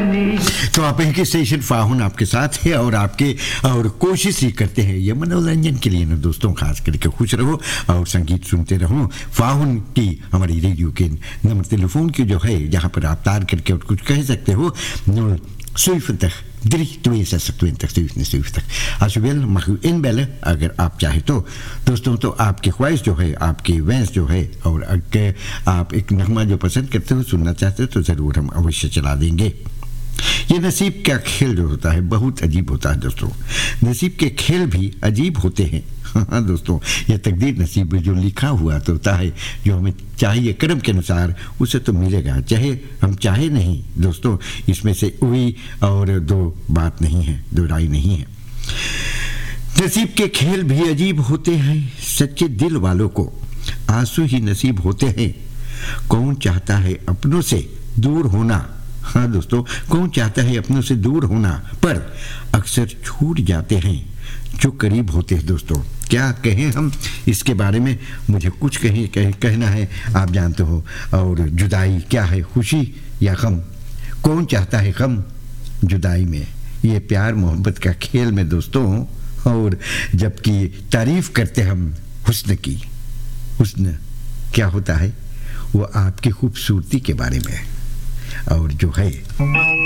तो आप एक स्टेशन फाहुन आपके साथ है और कोशिश ही करते हैं ये मनोरंजन के लिए ना दोस्तों, खास करके खुश रहो और संगीत सुनते रहो। फाहुन की हमारी रेडियो के नंबर टेलीफोन की जो है, जहाँ पर आप तार करके और कुछ कह सकते हो 070-362-60-20 आसुबेल मखु इनबेल, अगर आप चाहे तो दोस्तों। तो आपकी ख्वाहिश जो है, आपकी वैंस जो है, और अगर आप एक नगमा जो पसंद करते हो, सुनना चाहते हो, तो ज़रूर हम अवश्य चला देंगे। ये नसीब का खेल जो होता है बहुत अजीब होता है दोस्तों। नसीब के खेल भी अजीब होते हैं। हाँ दोस्तों, ये तकदीर नसीब में जो लिखा हुआ तो होता है, जो हमें चाहिए कर्म के अनुसार उसे तो मिलेगा, चाहे हम चाहे नहीं दोस्तों। इसमें से कोई और दो बात नहीं है, दो राय नहीं है। नसीब के खेल भी अजीब होते हैं। सच्चे दिल वालों को आंसू ही नसीब होते हैं। कौन चाहता है अपनों से दूर होना? हाँ दोस्तों, कौन चाहता है अपनों से दूर होना, पर अक्सर छूट जाते हैं जो करीब होते हैं दोस्तों। क्या कहें हम इसके बारे में, मुझे कुछ कहना है, आप जानते हो। और जुदाई क्या है, खुशी या गम? कौन चाहता है गम जुदाई में? ये प्यार मोहब्बत का खेल में दोस्तों। और जबकि तारीफ करते हम हुस्न की, हुस्न क्या होता है? वो आपकी खूबसूरती के बारे में, और जो है